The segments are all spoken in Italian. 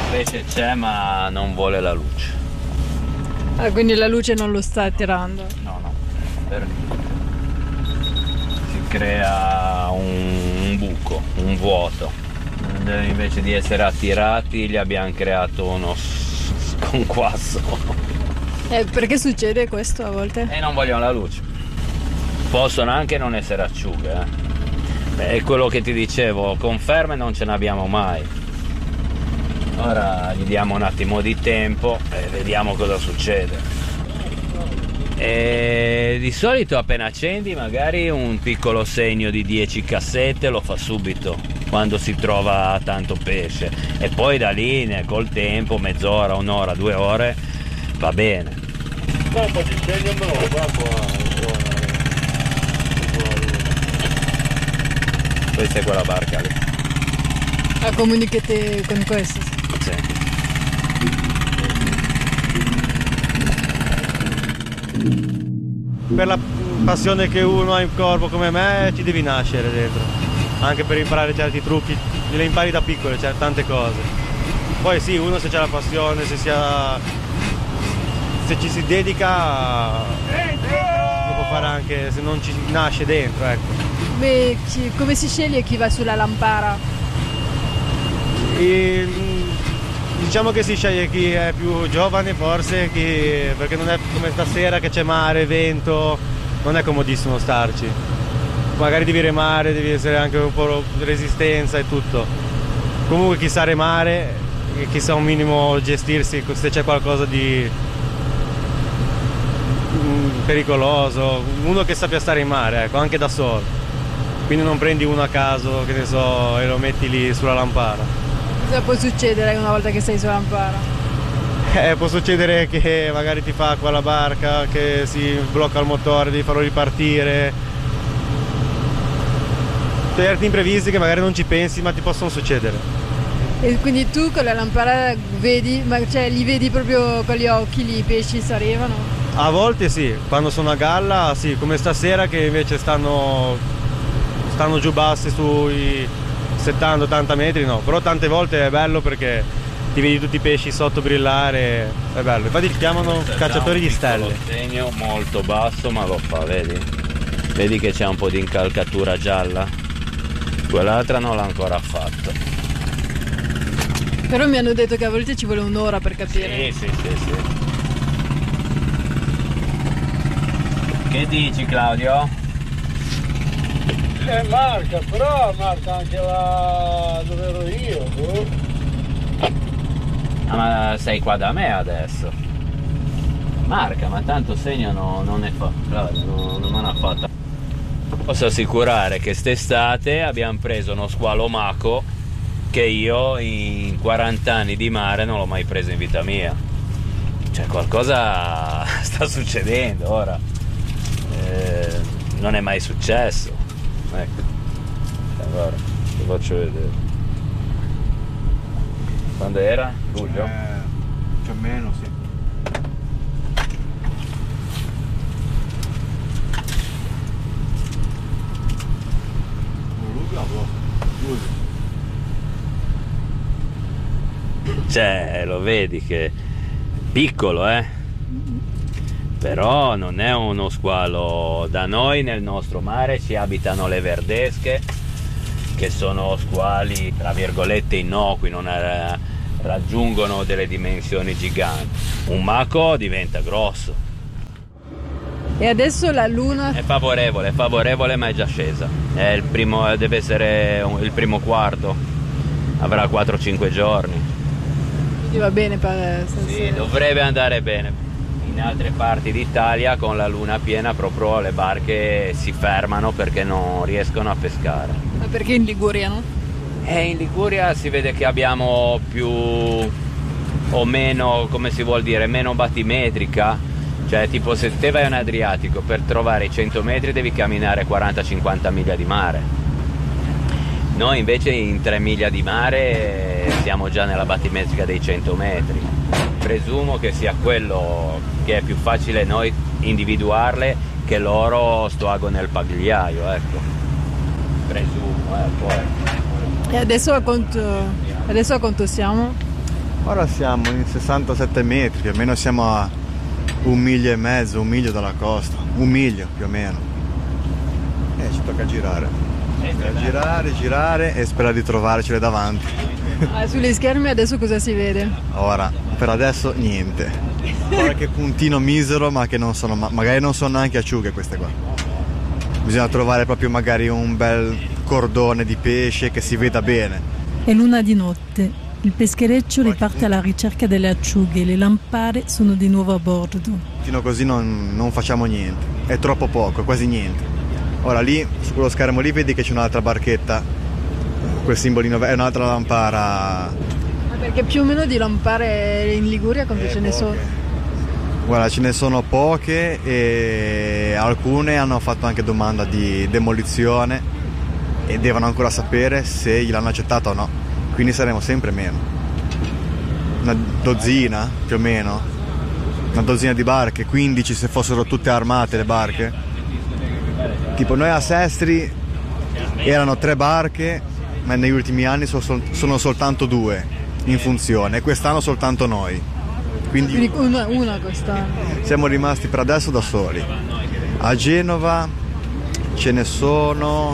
pesce c'è ma non vuole la luce. Ah, quindi la luce non lo sta attirando? No, per niente. Si crea un buco, un vuoto. Invece di essere attirati gli abbiamo creato uno sconquasso. Perché succede questo a volte? E non vogliono la luce. Possono anche non essere acciughe. È quello che ti dicevo, conferme non ce ne abbiamo mai. Ora gli diamo un attimo di tempo e vediamo cosa succede. E di solito appena accendi magari un piccolo segno di 10 cassette lo fa subito quando si trova tanto pesce, e poi da lì col tempo, mezz'ora, un'ora, 2 ore, va bene. Questa è quella barca lì. Ah, comunicate con questo? Sì. Per la passione che uno ha in corpo come me ci devi nascere dentro, anche per imparare certi trucchi, le impari da piccole, cioè tante cose. Poi sì, uno se c'ha la passione, se ci si dedica lo può fare anche se non ci nasce dentro, ecco. Come si sceglie chi va sulla Lampara? Diciamo che si sceglie chi è più giovane forse, perché non è come stasera che c'è mare, vento, non è comodissimo starci. Magari devi remare, devi essere anche un po' di resistenza e tutto. Comunque chi sa remare, chi sa un minimo gestirsi se c'è qualcosa di pericoloso, uno che sappia stare in mare, ecco, anche da solo. Quindi non prendi uno a caso, che ne so, e lo metti lì sulla Lampara. Cosa può succedere una volta che sei sulla Lampara? Può succedere che magari ti fa acqua la barca, che si blocca il motore, devi farlo ripartire. Certi imprevisti che magari non ci pensi ma ti possono succedere. E quindi tu con la Lampara vedi, li vedi proprio con gli occhi, lì i pesci si arrivano? A volte sì, quando sono a galla sì, come stasera che invece stanno giù bassi sui 70-80 metri, no, però tante volte è bello perché ti vedi tutti i pesci sotto brillare, è bello. Infatti li chiamano cacciatori di stelle. Un segno molto basso ma lo fa, vedi? Vedi che c'è un po' di incalcatura gialla? Quell'altra non l'ha ancora fatto. Però mi hanno detto che a volte ci vuole un'ora per capire. Sì. Che dici, Claudio? Marca, però marca anche la dove ero io. Ah, ma sei qua da me adesso. Marca, ma tanto segno non è fatto, non me l'ha fatta. Posso assicurare che st'estate abbiamo preso uno squalo Mako che io in 40 anni di mare non l'ho mai preso in vita mia. Cioè qualcosa sta succedendo ora. Non è mai successo. Ecco, allora ti faccio vedere. Quando era? Luglio? C'è meno, sì. Cioè, lo vedi che piccolo, però non è uno squalo. Da noi nel nostro mare ci abitano le verdesche, che sono squali tra virgolette innocui, non raggiungono delle dimensioni giganti. Un Mako diventa grosso. E adesso la luna? È favorevole ma è già scesa. Deve essere il primo quarto, avrà 4-5 giorni. Quindi va bene per Sì, dovrebbe andare bene. In altre parti d'Italia con la luna piena proprio le barche si fermano perché non riescono a pescare. Ma perché in Liguria, no? In Liguria si vede che abbiamo più o meno, come si vuol dire, meno battimetrica. Cioè tipo se te vai in Adriatico, per trovare i 100 metri devi camminare 40-50 miglia di mare. Noi invece in 3 miglia di mare siamo già nella battimetrica dei 100 metri. Presumo che sia quello che è più facile noi individuarle, che loro sto ago nel pagliaio, ecco. Presumo, poi. E adesso a quanto siamo? Ora siamo in 67 metri, più o meno siamo a 1,5 miglia, 1 miglio dalla costa, 1 miglio più o meno. E ci tocca girare. Girare e sperare di trovarcele davanti. Sugli schermi adesso cosa si vede? Ora, per adesso niente. Qualche puntino misero, ma che non sono, magari non sono neanche acciughe queste qua. Bisogna trovare proprio magari un bel cordone di pesce che si veda bene. È l'una di notte. Il peschereccio riparte alla ricerca delle acciughe. Le lampare sono di nuovo a bordo. Fino così non facciamo niente. È troppo poco, quasi niente. Ora lì, su quello schermo lì, vedi che c'è un'altra barchetta. Quel simbolino è un'altra lampara. Perché più o meno di lampare in Liguria quante ce ne sono? Guarda, ce ne sono poche e alcune hanno fatto anche domanda di demolizione e devono ancora sapere se gliel'hanno accettata o no. Quindi saremo sempre meno. Una dozzina più o meno. Una dozzina di barche, 15 se fossero tutte armate le barche. Tipo noi a Sestri erano 3 barche, ma negli ultimi anni sono soltanto 2 in funzione e quest'anno soltanto noi. Quindi una quest'anno. Siamo rimasti per adesso da soli. A Genova ce ne sono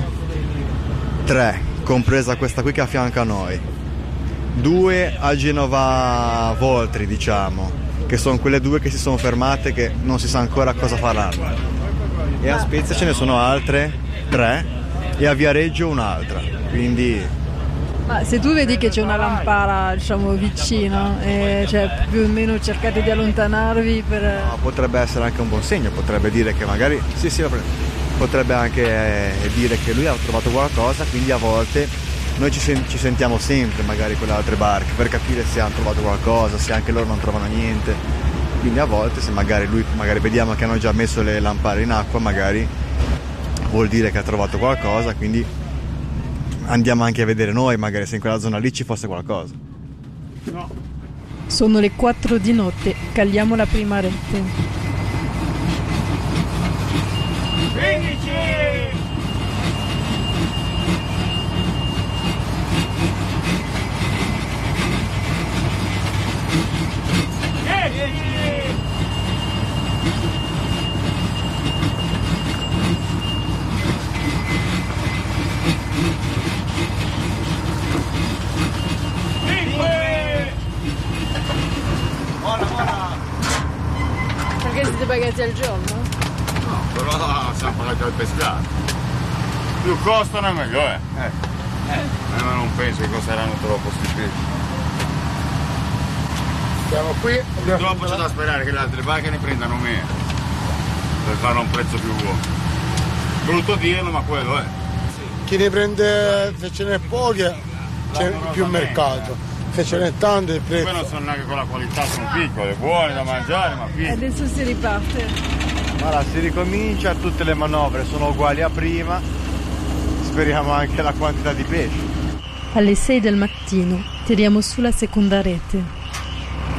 3, compresa questa qui che affianca a noi. 2 a Genova Voltri, diciamo, che sono quelle 2 che si sono fermate, che non si sa ancora cosa faranno. E a Spezia ce ne sono altre 3 e a Viareggio un'altra, quindi... Ma se tu vedi che c'è una lampara, diciamo, vicino, cioè più o meno cercate di allontanarvi per... No, potrebbe essere anche un buon segno, potrebbe dire che magari... Sì, potrebbe anche dire che lui ha trovato qualcosa, quindi a volte noi ci sentiamo sempre magari con le altre barche per capire se hanno trovato qualcosa, se anche loro non trovano niente. Quindi a volte se magari vediamo che hanno già messo le lampare in acqua, magari vuol dire che ha trovato qualcosa, quindi andiamo anche a vedere noi magari se in quella zona lì ci fosse qualcosa. No. Sono le 4 di notte, cagliamo la prima rete. 15! Perché siete pagati al giorno? No, però siamo pagati al pescato. Più costano meglio è. Ma non penso che costeranno troppo sti pesci. Siamo qui. Purtroppo c'è da sperare che le altre barche ne prendano meno per fare un prezzo più buono. Brutto dirlo, ma quello è. Chi ne prende, se ce n'è poche, c'è più mercato. Se ce n'è tante il prezzo. Poi non sono neanche con la qualità, sono piccole, buone da mangiare, ma piccole. Adesso si riparte. Allora, si ricomincia, tutte le manovre sono uguali a prima, speriamo anche la quantità di pesce. Alle 6 del mattino tiriamo su la seconda rete.